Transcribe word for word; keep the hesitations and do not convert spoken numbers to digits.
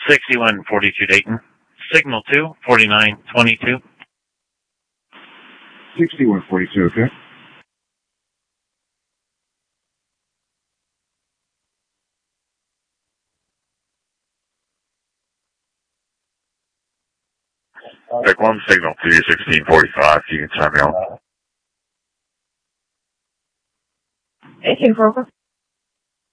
sixty-one forty-two Dayton. Signal two, forty-nine twenty-two. sixty-one forty-two, okay. Deck one, signal two, sixteen forty-five. You can sign me on. eighteen Kroger.